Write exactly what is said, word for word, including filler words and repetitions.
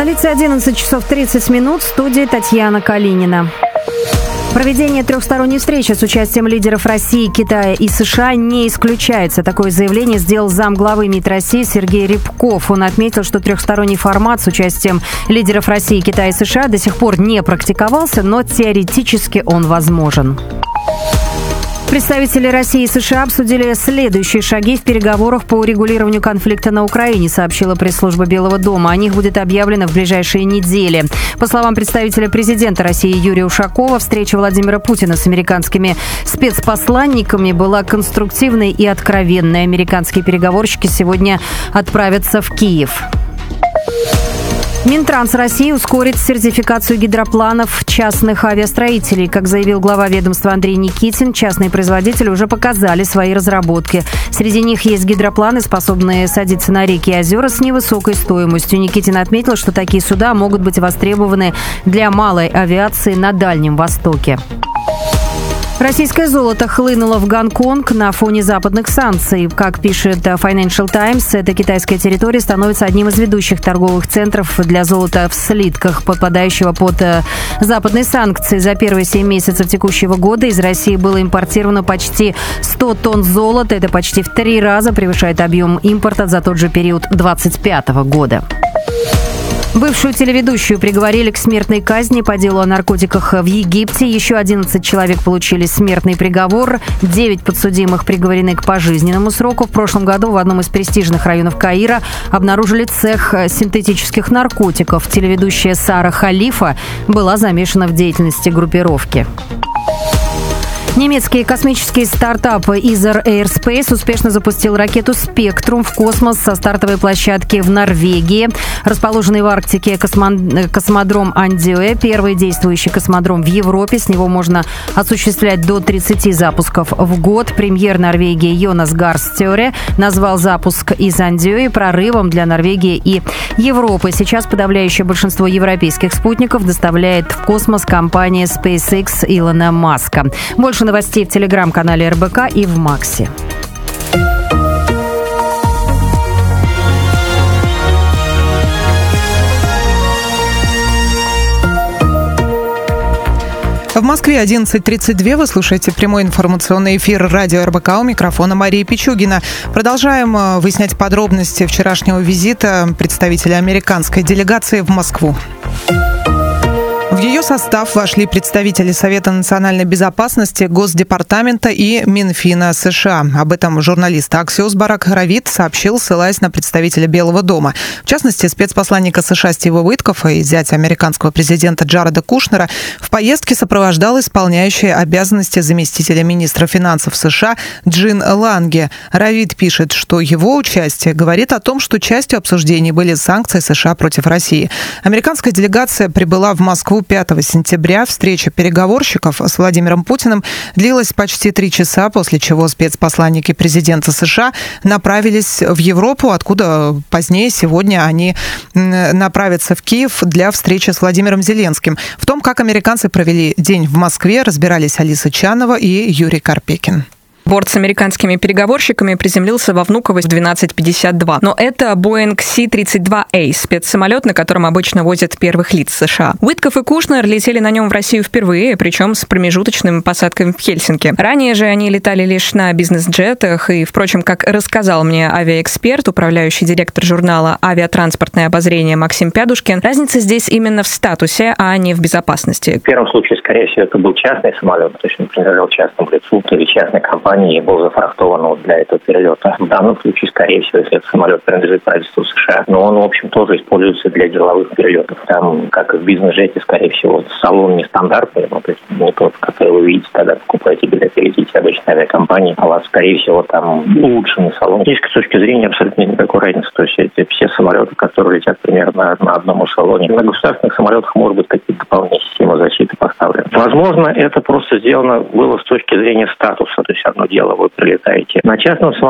столице одиннадцать часов тридцать минут, в студии Татьяна Калинина. Проведение трехсторонней встречи с участием лидеров России, Китая и США не исключается. Такое заявление сделал замглавы МИД России Сергей Рябков. Он отметил, что трехсторонний формат с участием лидеров России, Китая и США до сих пор не практиковался, но теоретически он возможен. Представители России и США обсудили следующие шаги в переговорах по урегулированию конфликта на Украине, сообщила пресс-служба Белого дома. О них будет объявлено в ближайшие недели. По словам представителя президента России Юрия Ушакова, встреча Владимира Путина с американскими спецпосланниками была конструктивной и откровенной. Американские переговорщики сегодня отправятся в Киев. Минтранс России ускорит сертификацию гидропланов частных авиастроителей. Как заявил глава ведомства Андрей Никитин, частные производители уже показали свои разработки. Среди них есть гидропланы, способные садиться на реки и озера с невысокой стоимостью. Никитин отметил, что такие суда могут быть востребованы для малой авиации на Дальнем Востоке. Российское золото хлынуло в Гонконг на фоне западных санкций. Как пишет Financial Times, эта китайская территория становится одним из ведущих торговых центров для золота в слитках, подпадающего под западные санкции. За первые семь месяцев текущего года из России было импортировано почти сто тонн золота. Это почти в три раза превышает объем импорта за тот же период две тысячи двадцать пятого года. Бывшую телеведущую приговорили к смертной казни по делу о наркотиках в Египте. Еще одиннадцать человек получили смертный приговор. девять подсудимых приговорены к пожизненному сроку. В прошлом году в одном из престижных районов Каира обнаружили цех синтетических наркотиков. Телеведущая Сара Халифа была замешана в деятельности группировки. Немецкий космический стартап Isar Aerospace успешно запустил ракету «Спектрум» в космос со стартовой площадки в Норвегии. Расположенный в Арктике космо- космодром Андøya, первый действующий космодром в Европе. С него можно осуществлять до тридцати запусков в год. Премьер Норвегии Йонас Гар Стøre назвал запуск из Андøya прорывом для Норвегии и Европы. Сейчас подавляющее большинство европейских спутников доставляет в космос компания SpaceX Илона Маска. Больше новостей в телеграм-канале эр бэ ка и в Максе. В Москве одиннадцать тридцать два. Вы слушаете прямой информационный эфир радио эр бэ ка. У микрофона Мария Пичугина. Продолжаем выяснять подробности вчерашнего визита представителя американской делегации в Москву. В ее состав вошли представители Совета национальной безопасности, Госдепартамента и Минфина США. Об этом журналист Axios Барак Равит сообщил, ссылаясь на представителя Белого дома. В частности, спецпосланника США Стива Уиткофа и зятя американского президента Джареда Кушнера в поездке сопровождал исполняющая обязанности заместителя министра финансов США Джин Ланге. Равит пишет, что его участие говорит о том, что частью обсуждений были санкции США против России. Американская делегация прибыла в Москву пятого сентября. Встреча переговорщиков с Владимиром Путиным длилась почти три часа, после чего спецпосланники президента США направились в Европу, откуда позднее сегодня они направятся в Киев для встречи с Владимиром Зеленским. В том, как американцы провели день в Москве, разбирались Алиса Чанова и Юрий Карпекин. Борт с американскими переговорщиками приземлился во Внуково в двенадцать пятьдесят два. Но это Boeing си тридцать два эй, спецсамолет, на котором обычно возят первых лиц США. Уиткоф и Кушнер летели на нем в Россию впервые, причем с промежуточным посадкой в Хельсинки. Ранее же они летали лишь на бизнес-джетах, и, впрочем, как рассказал мне авиаэксперт, управляющий директор журнала «Авиатранспортное обозрение» Максим Пядушкин, разница здесь именно в статусе, а не в безопасности. В первом случае, скорее всего, это был частный самолет, то есть он принадлежал частному лицу или частной компании, и был зафрахтован вот для этого перелета. В данном случае, скорее всего, если этот самолет принадлежит правительству США, но он, в общем, тоже используется для деловых перелетов. Там, как и в бизнес-джете, скорее всего, салон не стандартный, ну, то есть не тот, который вы видите, когда покупаете билет и летите обычной авиакомпании, а у вас, скорее всего, там улучшенный салон. Здесь, с точки зрения, абсолютно никакой разницы. То есть это все самолеты, которые летят примерно на одном салоне. На государственных самолетах, может быть, какие-то дополнительные системы защиты поставлены. Возможно, это просто сделано было с точки зрения статуса. То есть одно дело, вы прилетаете на частном самолете,